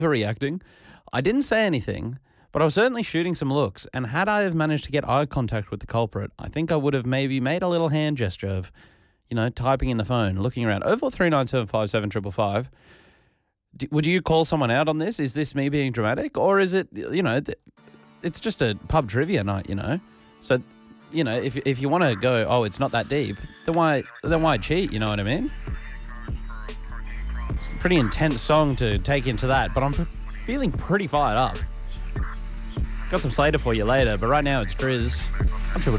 overreacting. I didn't say anything, but I was certainly shooting some looks. And had I have managed to get eye contact with the culprit, I think I would have maybe made a little hand gesture of, typing in the phone, looking around. 0439757555. Would you call someone out on this? Is this me being dramatic? Or is it, it's just a pub trivia night, So, if you want to go, oh, it's not that deep, then why cheat, you know what I mean? It's a pretty intense song to take into that, but I'm feeling pretty fired up. Got some Slater for you later, but right now it's Driz on Triple